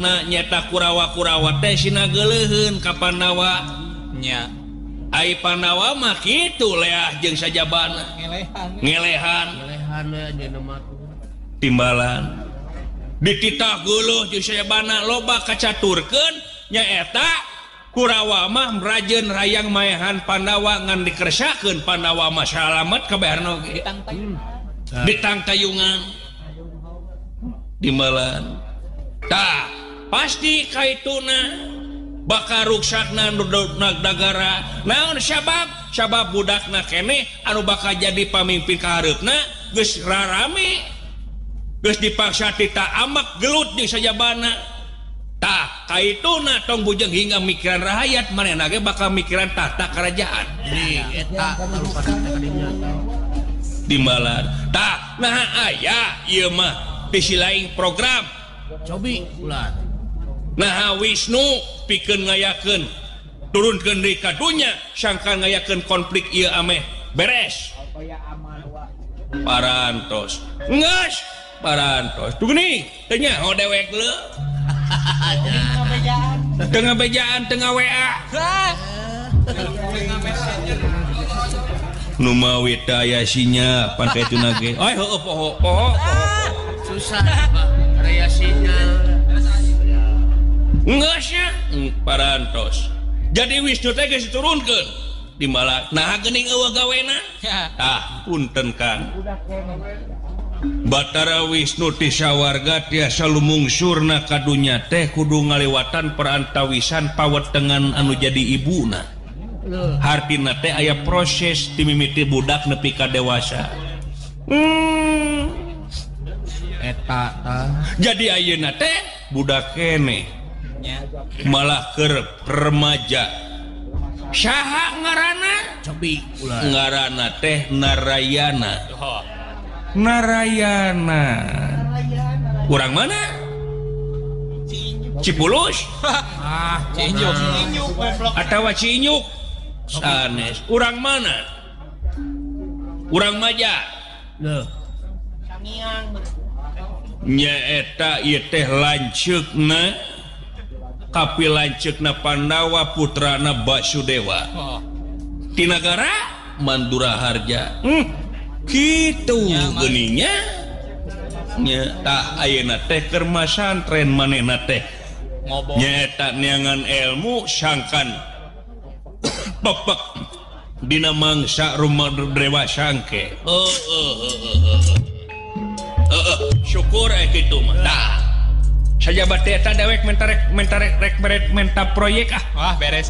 nyeta Kurawa-Kurawa teh sinageleuheun ka Pandawa nya ai Pandawa mah kitu leah jeung sajabana ngelehan timbalan dititah geuleuh jeung sajabana loba kacaturkeun nyaeta Kurawa mah merajeun rayang maehan Pandawa ngan dikersyakeun Pandawa mah salamet kabeharna oge ditangtayungan timbalan tah pasti kaituna bakal ruksakna nagara naon sabab budakna keneh anu bakal jadi pamimpin kahareupna geus rarame geus dipaksa tita amak gelut jeung sajabana tah kaituna tong bujang hingga mikiran rakyat manehna ge bakal mikiran tahta kerajaan eta timbalan tah nah aya ieu mah di lain program cobi ulah nah Wisnu pikeun ngayakeun turunkeun deui ka dunya sangka ngayakeun konflik ieu ameh beres parantos geus parantos tuh geuning teu nyaho dewek leu teu ngabejaan teu WA nu mawi teh aya sinya pan kaituna ge ai heueuh poho susah aya sinya ngasnya parantos jadi Wisnu teh geus diturunkeun di malah nah geuning eueuh gawena tah punten Kang Batara Wisnu ti sawarga tiasa lumungsurna ka dunya teh kudu ngalewatan perantawisan pawetengan anu jadi ibuna hartina teh aya proses ti mimiti budak nepi ka dewasa eta jadi ayeuna teh budak keneh malah ke remaja saha ngaranna cobi ngaranna teh Narayana urang mana Cipulus Cinyuk atawa Cinyuk sanes urang mana urang Maja nyaeta ieu teh lanceukna kapilanceukna Pandawa putrana Basudewa ti nagara Mandura Harja kitu geuningnya nya tah ayeuna teh keur masantren manehna teh nyaeta neangan ilmu sangkan pepek dina mangsa rumah dewa sangke syukur kitu mah tah sajabat eta dewek menta proyek beres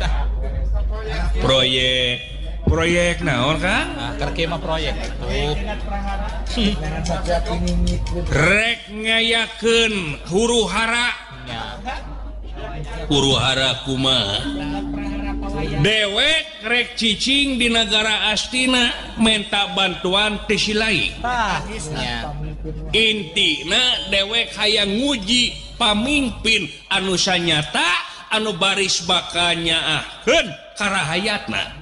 proyek naon Kang kerke mah proyek rek ngayakeun huru-hara kumaha dewek rek cicing di negara Astina menta bantuan ti Silai intina dewek hayang nguji pamimpin anu sanyata anu baris bakal nyaakeun karahayatna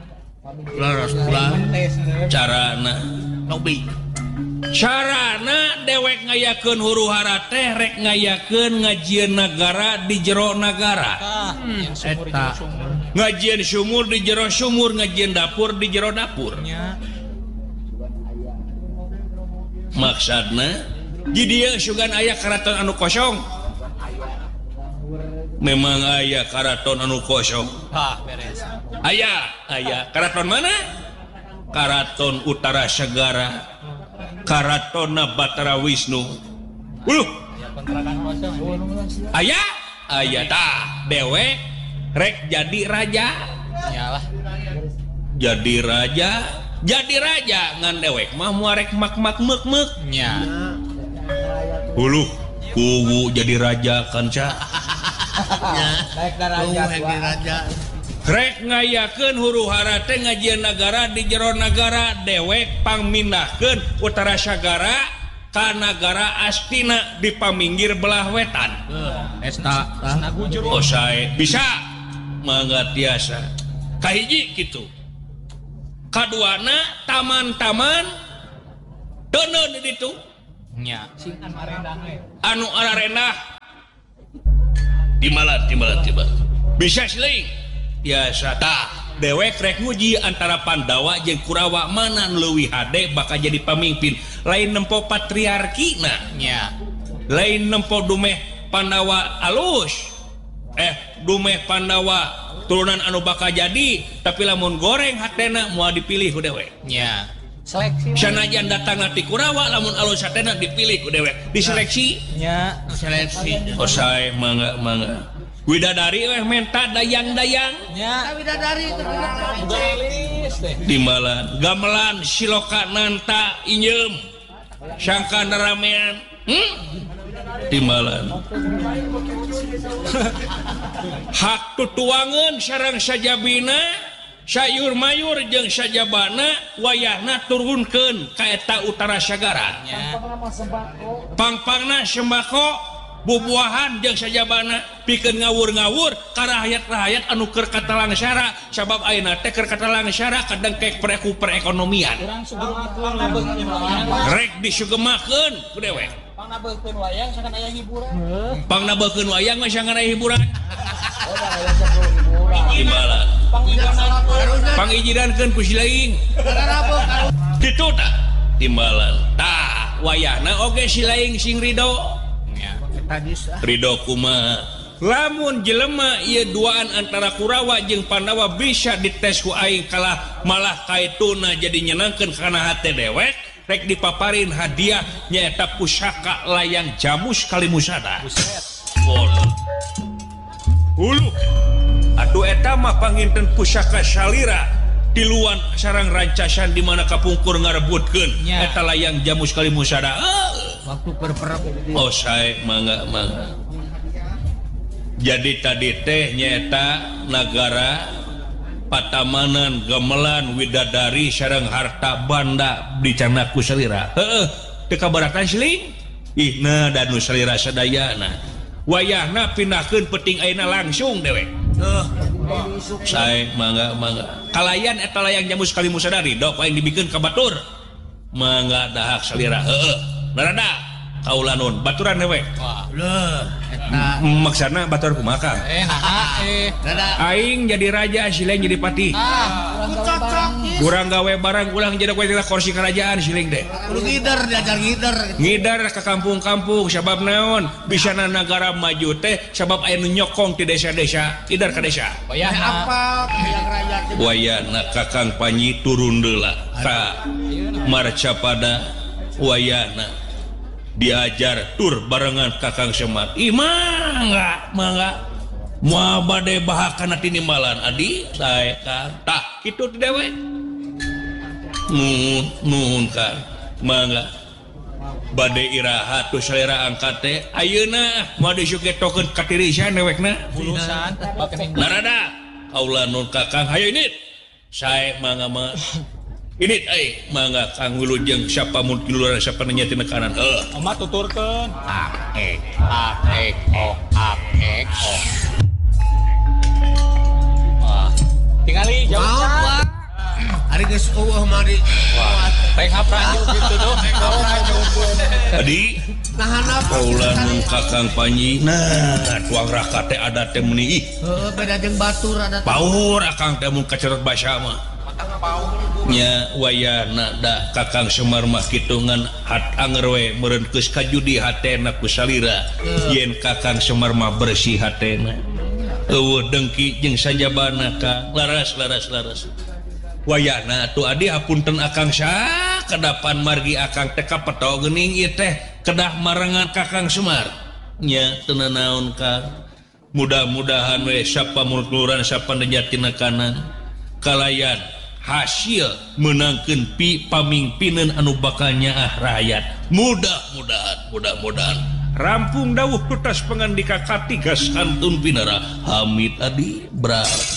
carana dewek ngayakeun huru-hara teh rek ngayakeun ngajieun nagara di jero nagara eta ngajieun sumur di jero sumur ngajieun dapur di jero dapur maksudna jadi sugan aya karaton anu kosong memang aya karaton anu kosong beres aya karaton mana karaton Utara Segara karaton Batara Wisnu aya tah dewek rek jadi raja jadi raja ngan dewek mah muarek mek nya kuwu jadi raja kan ca rek ngayakeun huru-hara teh ngajieun nagara di jero nagara dewek pangmindahkeun Utara Sagara ka nagara Astina di paminggir belah wetan eta sae bisa mangga tiasa kahiji kitu kaduana taman-taman donon di ditu nya anu ararendah Timbalan bisa seling biasa dewek rek nguji antara Pandawa jeung Kurawa mana leuwih hade bakal jadi pamimpin lain nempo patriarki lain nempo dumeh Pandawa alus dumeh Pandawa turunan anu bakal jadi tapi lamun goreng hatena mau dipilih ku dewek seleksi sanajan datang ti Kurawa lamun alus hatena dipilih ku dewek diseleksi seleksi sae mangga widadari menta dayang-dayang widadari timbalan gamelan siloka nanta injem sangka neramean timbalan hak tutuangan sareng sajabina sayur mayur jeung sajabana wayahna turunkeun ka eta utara sagara pangpangna sembako bubuahan jeung sajabana pikeun ngawur-ngawur ka rakyat-rakyat anu keur katalang syara sabab ayeuna teh keur katalang syara kadang kek perekonomian rek disugemakeun ku dewek pangnabeulkeun wayang sakan aya hiburan pangnabeulkeun wayang mah sangan aya hiburan timbalan pangijidankeun ku silaing kitu tah timbalan tah wayahna oge silaing sing ridho Ridho kuma lamun jelema ieu duaan antara Kurawa jeung Pandawa bisa dites ku aing kalah malah kaituna jadi nyenangkeun kana hate dewek rek dipaparin hadiah nyaeta pusaka layang jamus kalimusada hulu atuh eta mah panginten pusaka salira tiluan sareng rancasan di mana kapungkur ngarebutkeun eta layang jamus kalimusada waktu berperang sae mangga jadi tadi teh nyata negara Patamanan gamelan widadari sareng harta banda dicana ku salira teu kabaratan siling ihna danu salira sadayana wayahna pindahkeun peting ayeuna langsung dewek sae mangga kalayan eta layang jamus kalimusada ridho paling dibikeun ka batur mangga dahak salira narada kaulanun baturan dewek maksana batur kumaha aing jadi raja siling jadi patih kurang gawe barang ulang jadi kursi kerajaan siling deh ngidar ke kampung-kampung sabab naon bisa negara maju teh sabab aya nu nyokong di desa-desa idar ke desa wayana Kakang Panji turun deula ka Marcapada wayana diajar tur barengan Kakang Semar mangga moal bade bahakana tinimbalan adi sae kan tah kitu dewe nuhun kan mangga bade iraha tu salera angkat teh ayeuna moal disugetokeun ka tirisan dewekna bulusan narada kaula nun Kakang hayu ini sae mangga ini mangga Kang Wilujeng siapa mun di luar siapa nanya tina kanan Oma tuturkeun tingali jauh ari geus eueuh mari rek hapranju gitu tuh tadi kaula nun Kakang Panji tuang raka teh ada teh meuni beda jeung batur ada paur akang teh mun kacerot basa mah nya wayana da Kakang Semar mah kitungan hat anger we meureun geus kajudi hatena ku salira yen Kakang Semar mah bersih hatena eueuh dengki jeung sanjabana ka laras wayana tuh adi hapunten Akang sa kedapan margi Akang teh kapeto geuning ieu teh kedah marangan Kakang Semar nya teu naon ka mudah-mudahan we sapa mulkuran sapa nejatina kanan kalayan hasil menangkeun pamingpinan anu bakal nyaah rakyat mudah-mudahan rampung dawuh tutas pangandika katiga santun pinara Hamid Adi Bra